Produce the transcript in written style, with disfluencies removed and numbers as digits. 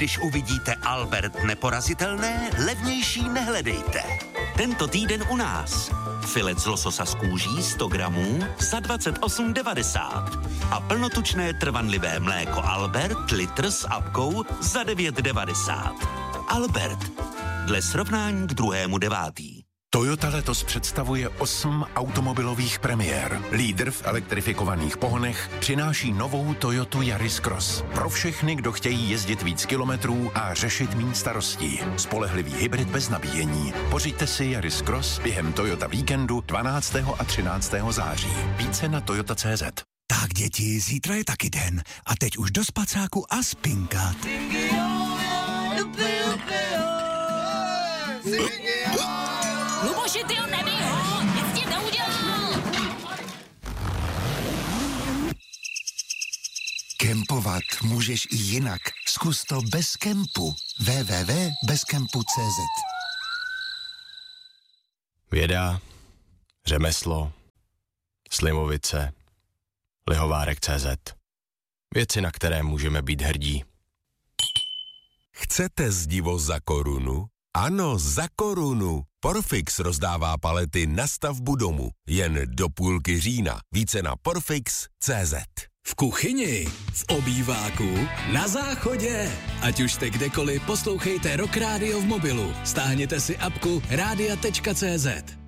Když uvidíte Albert neporazitelné, levnější nehledejte. Tento týden u nás. Filet z lososa z kůží 100 gramů za 28,90 a plnotučné trvanlivé mléko Albert litr s apkou za 9,90. Albert. Dle srovnání k 2.9. Toyota letos představuje 8 automobilových premiér. Lídr v elektrifikovaných pohonech přináší novou Toyotu Yaris Cross. Pro všechny, kdo chtějí jezdit víc kilometrů a řešit méně starostí. Spolehlivý hybrid bez nabíjení. Pořiďte si Yaris Cross během Toyota víkendu 12. a 13. září. Více na toyota.cz. Tak děti, zítra je taky den. A teď už do spacáku a spinkat. Luboši, ty ho nebij ho! Nic ti neudělal! Kempovat můžeš i jinak. Zkus to bez kempu. www.bezkempu.cz. Věda, řemeslo, Slimovice, Lihovárek.cz. Věci, na které můžeme být hrdí. Chcete zdivo za korunu? Ano, za korunu. Porfix rozdává palety na stavbu domu. Jen do půlky října. Více na porfix.cz. V kuchyni, v obýváku, na záchodě. Ať už jste kdekoliv, poslouchejte Rock Radio v mobilu. Stáhněte si apku radia.cz.